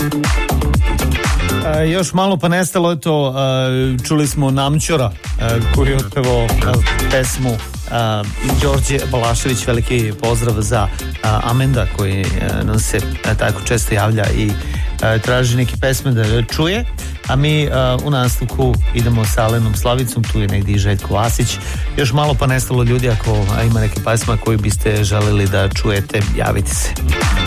Još malo pa nestalo je to, čuli smo Namćora koji je otpevao pesmu Đorđe Balašević. Veliki pozdrav za Amenda koji nam se tako često javlja i traži neke pesme da čuje, a mi u nastavku idemo sa Alenom Slavicom, tu je negdje i Željko Vasić. Još malo pa nestalo ljudi, ako ima neke pesma koju biste želeli da čujete, javite se.